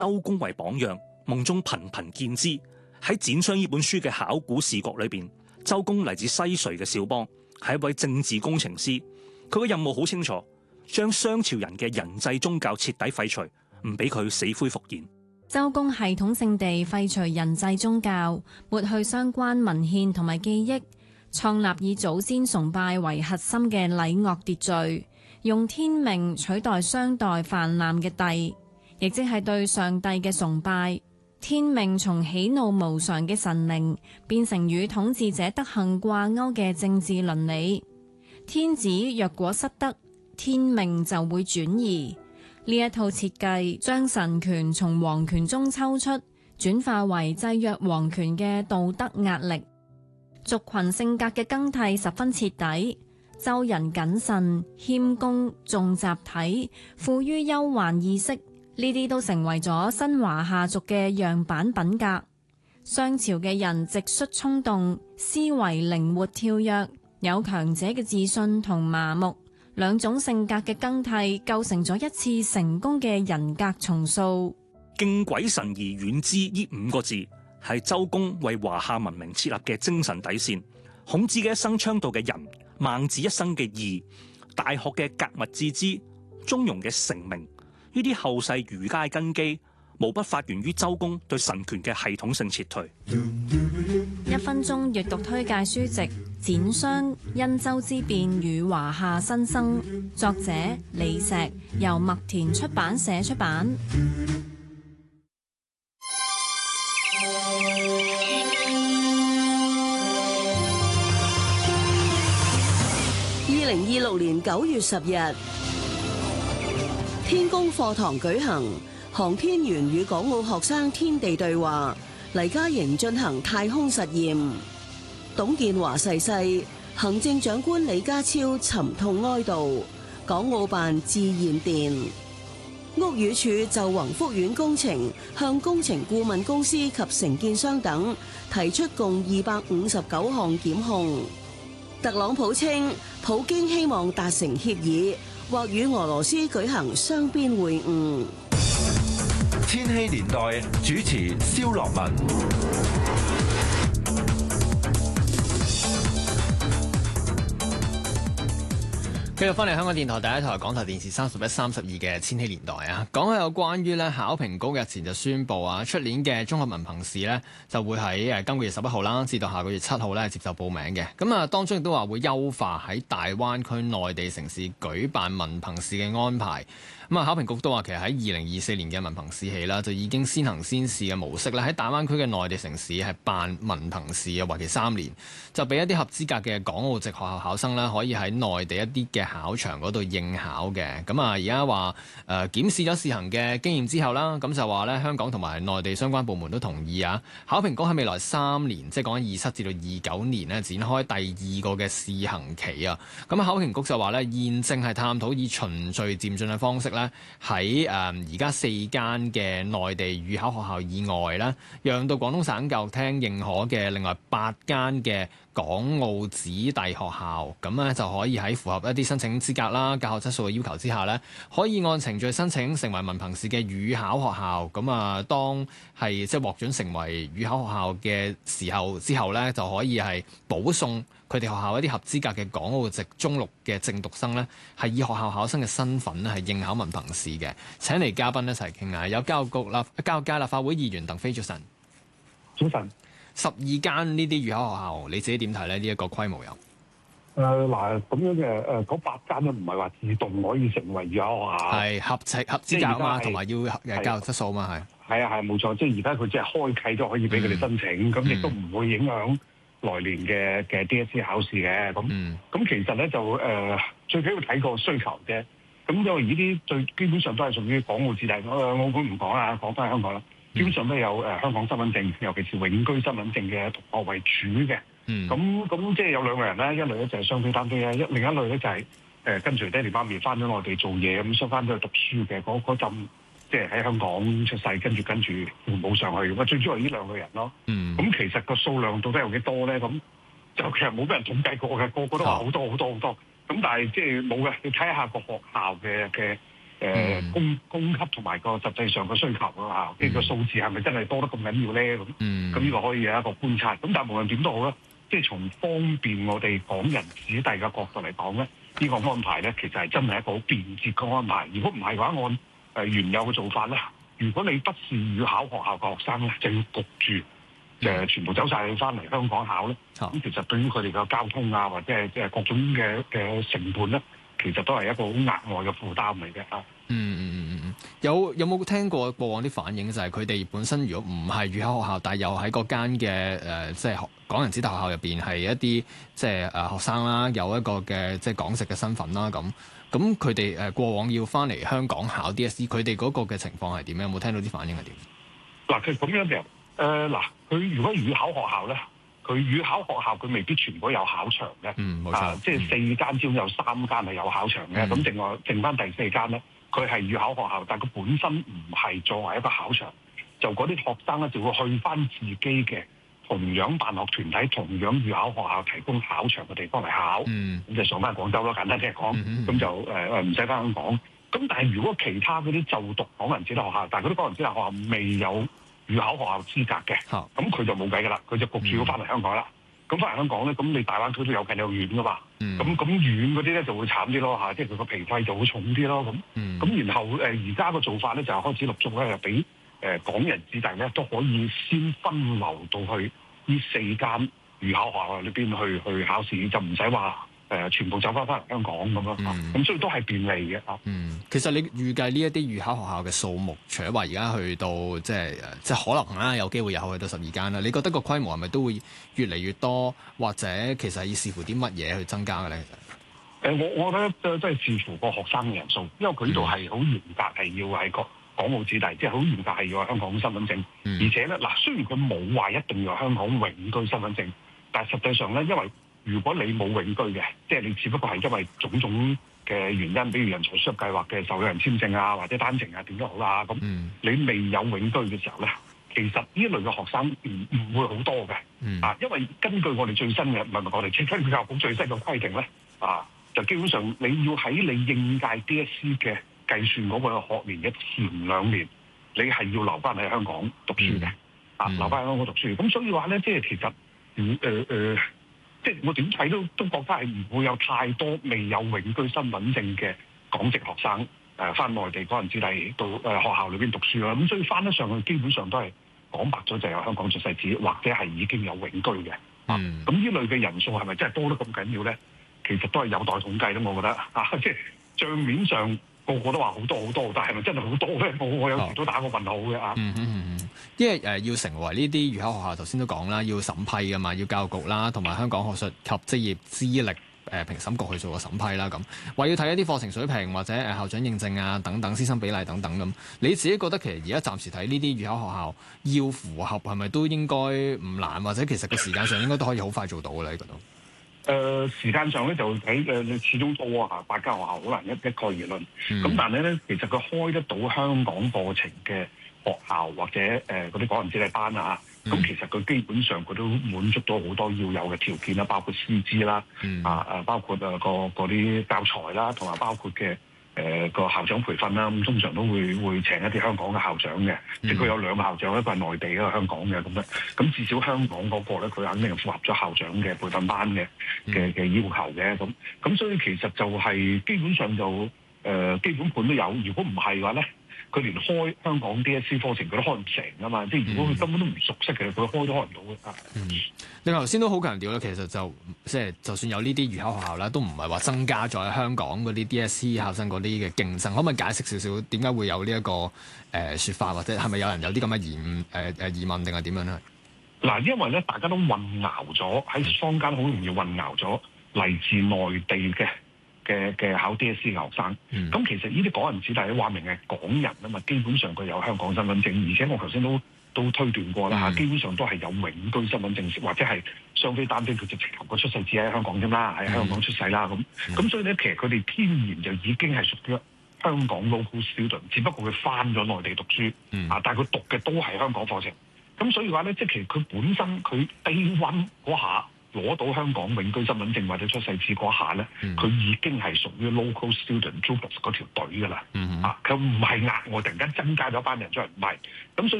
周公為榜樣，夢中頻頻見之。喺《展商》呢本書嘅考古視角裏邊，周公嚟自西隋嘅蕭邦，係一位政治工程師。佢嘅任務好清楚，將商朝人嘅人祭宗教徹底廢除，唔俾佢死灰復燃。 周公系統性地廢除人祭宗教，抹去相關文獻同埋記憶，創立以祖先崇拜為核心嘅禮樂秩序，用天命取代商代泛濫嘅帝，亦即係對上帝嘅崇拜。天命從喜怒無常嘅神靈變成與統治者德行掛鈎嘅政治倫理。天子若果失德，天命就會轉移。呢一套設計將神權從皇權中抽出，轉化為制約皇權嘅道德壓力。族群性格嘅更替十分徹底。周人謹慎、謙恭、重集體，富於憂患意識。呢啲都成為咗新華夏族嘅樣板品格。商朝嘅人直率衝動，思維靈活跳躍，有強者嘅自信同麻木，兩種性格嘅更替構成咗一次成功嘅人格重塑。 敬鬼神而遠之呢5個字係周公為華夏文明設立嘅精神底線。孔子嘅一生倡導嘅仁，孟子一生嘅義，大學嘅格物致知，中庸嘅成名，呢啲後世儒家嘅根基，無不發源於周公對神權嘅系統性撤退。 1分鐘閱讀推介書籍《展商：殷周之變與華夏新生》，作者李石，由麥田出版社出版。 2026年9月10日，天宮課堂舉行航天員與港澳學生天地對話，黎嘉瑩進行太空實驗。董建華逝世，行政長官李家超沉痛哀悼，港澳辦致唁電。屋宇署就宏福苑工程向工程顧問公司及承建商等提出共259項檢控。特朗普稱，普京希望達成協議，或與俄羅斯舉行雙邊會晤。 千禧年代主持蕭樂文。 繼續翻嚟香港電台第一台港台電視31、32嘅千禧年代啊，講下有關於咧考評局日前就宣布啊，出年嘅中學文憑試咧就會喺今個月11號啦，至到下個月7號咧接受報名嘅。咁啊，當中亦都話會優化喺大灣區內地城市舉辦文憑試嘅安排。咁啊，考評局都話其實喺2024年嘅文憑試起啦，就已經先行先試嘅模式咧，喺大灣區嘅內地城市係辦文憑試啊，為期3年，就俾一啲合資格嘅港澳籍學校考生啦，可以喺內地一啲嘅考場嗰度應考嘅。咁啊，而家話檢視咗試行嘅經驗之後啦，咁就話咧香港同埋內地相關部門都同意啊，考評局喺未來3年，即係講緊27至到29年咧，展開第2個嘅試行期啊。咁考評局就話咧，現正係探討以循序漸進嘅方式咧，喺而家4間嘅內地預考學校以外咧，讓到廣東省教育廳認可嘅另外8間嘅港澳子弟學校，咁咧就可以喺符合一啲申請資格啦、教學質素嘅要求之下咧，可以按程序申請成為文憑試嘅預考學校。咁啊，當係即係獲准成為預考學校嘅時候之後咧，就可以係保送佢哋學校一啲合資格嘅港澳籍中六嘅正讀生咧，係以學校考生嘅身份咧係應考文憑試嘅。請嚟嘉賓一齊傾下，有教育界立法會議員鄧飛，早晨。 早晨。 12間呢啲預考學校，你自己點睇咧？呢一個規模有？ 嗱咁樣嘅嗰8間都唔係話自動可以成為預考學校， 係合資格啊嘛，同埋要教育質素啊嘛， 係啊係冇錯，即係而家佢只係開啓咗可以俾佢哋申請，咁亦都唔會影響來年嘅 DSE 考試嘅。咁其實咧就最緊要睇個需求啫。咁因為呢啲最基本上都係屬於港澳子弟，我估唔講啦，講翻香港啦。基本上都有香港身份證，尤其是永居身份證嘅同學為主嘅。咁即係有2個人咧，一類咧就係雙非單非咧，另一類咧就係跟隨爹哋媽咪翻咗內地做嘢，咁翻咗去讀書嘅嗰陣，即係喺香港出世，跟住父母上去。咁最主要係呢2個人咯。咁其實個數量到底有幾多咧？咁就其實冇俾人統計過嘅，個個都話好多好多好多。咁但係即係冇嘅，你睇下個學校嘅供給同埋個實際上嘅需求啊，即係個數字係咪真係多得咁緊要咧？咁呢個可以有一個觀察。咁但係無論點都好啦，即係從方便我哋港人子弟嘅角度嚟講咧，呢個安排咧其實係真係一個好便捷嘅安排。如果唔係嘅話，按原有嘅做法咧，如果你不是預考學校嘅學生咧，就要焗住全部走晒翻嚟香港考咧。咁其實對於佢哋嘅交通啊，或者係即係各種嘅成本咧，其實都係一個好額外嘅負擔嚟嘅啊。 有冇聽過往啲反應，就係佢哋本身如果唔係預考學校，但係又喺嗰間嘅即係港人子弟學校入邊係一啲即係學生啦，有一個嘅即係港籍嘅身份啦，咁佢哋過往要翻嚟香港考 DSE， 佢哋嗰個嘅情況係點樣？有冇聽到啲反應係點？ 嗱，佢咁樣嘅佢如果預考學校咧，佢預考學校佢未必全部有考場嘅， 冇錯， 即係4間之中有3間係有考場嘅，咁剩翻第4間咧。佢係預考學校，但係佢本身唔係作為一個考場，就嗰啲學生咧就會去翻自己嘅同樣辦學團體、同樣預考學校提供考場嘅地方嚟考，咁就上翻廣州咯。簡單啲嚟講，咁就唔使翻香港。咁但係如果其他嗰啲就讀港人子弟學校，但係嗰啲港人子弟學校未有預考學校資格嘅，咁佢就冇計㗎啦，佢就焗住要翻嚟香港啦。咁翻嚟香港咧，咁你大灣區都有近有遠噶嘛？咁遠嗰啲咧就會慘啲咯嚇，即係佢個皮費就會重啲咯。咁然後而家個做法咧就開始陸續咧，就俾港人子弟咧都可以先分流到去呢4間預考學校裏邊去考試，就唔使話全部走翻嚟香港咁咯。咁所以都係便利嘅。 其實你預計呢一啲預考學校嘅數目，除咗話而家去到即係可能啦，有機會有去到12間啦。你覺得個規模係咪都會越嚟越多，或者其實要視乎啲乜嘢去增加嘅咧？其實我覺得真係視乎個學生嘅人數，因為佢呢度係好嚴格，係要係港澳子弟，即係好嚴格係要有香港身份證。而且咧嗱，雖然佢冇話一定要有香港永居身份證，但係實際上咧，因為如果你冇永居嘅，即係你只不過係因為種種嘅原因，比如人才輸入計劃嘅受養人簽證啊，或者單程啊，點都好啦。咁你未有永居嘅時候咧，其實呢一類嘅學生唔會好多嘅。因為根據我哋最新嘅，唔係我哋根據教育局最新嘅規定咧，就基本上你要喺你應屆 DSE 嘅計算嗰個學年嘅前2年，你係要留翻喺香港讀書嘅。留翻喺香港讀書。咁所以話咧，即係其實即係我點睇都覺得係唔會有太多未有永居身份證嘅港籍學生翻內地港人子弟到學校裏邊讀書啦。咁所以翻得上去，基本上都係講白咗就有香港出世紙，或者係已經有永居嘅。咁呢類嘅人數係咪真係多得咁緊要咧？其實都係有待統計咯，我覺得即係帳面上個個都話好多好多，但係咪真係好多咧？我有時都打個問號嘅。 因為要成為呢啲預考學校，頭先都講啦，要審批㗎嘛，要教育局啦，同埋香港學術及職業資歷評審局去做個審批啦。咁話要睇一啲課程水平或者校長認證啊等等，師生比例等等咁。你自己覺得其實而家暫時睇呢啲預考學校要符合係咪都應該唔難，或者其實個時間上應該都可以好快做到嘅咧？你覺得？ 時間上咧就睇你始終多8間學校好難一概而論。但係咧，其實佢開得到香港課程嘅學校或者嗰啲港人子弟班咁其實佢基本上佢都滿足到好多要有嘅條件啦，包括師資啦，包括嗰啲教材啦，同埋包括嘅個校長培訓啦。咁通常都會請一啲香港嘅校長嘅，即係佢有2個校長，一個係內地，一個係香港嘅咁樣。咁至少香港嗰個咧，佢肯定係符合咗校長嘅培訓班嘅要求嘅。咁所以其實就係基本上就基本盤都有。如果唔係嘅話咧，佢連開香港 DSE 課程佢都開唔成啊嘛！即係如果佢根本都唔熟悉嘅，佢開都開唔到嘅。 你頭先都好強調啦，其實就即係就算有呢啲預考學校啦，都唔係話增加咗喺香港嗰啲 DSE 考生嗰啲嘅競爭。可唔可以解釋少少點解會有呢一個説法，或者係咪有人有啲咁嘅疑問定係點樣咧？ 嗱，因為咧大家都混淆咗，喺坊間好容易混淆咗嚟自內地嘅考 DSE 嘅學生。咁其實呢啲港人子弟話明係港人啊嘛，基本上佢有香港身份證，而且我頭先都推斷過啦基本上都係有永居身份證，或者係雙非單非，佢就直頭個出世紙喺香港啫嘛，喺香港出世啦咁所以咧，其實佢哋天然就已經係屬於香港 local student， 只不過佢翻咗內地讀書但係佢讀嘅都係香港課程。咁所以話咧，即係其實佢本身佢低溫嗰下攞到香港永居身份證或者出世紙嗰下咧，佢已經係屬於 local student JUPAS 嗰條隊㗎啦。佢唔係額外突然間增加咗班人出嚟，唔係。咁所以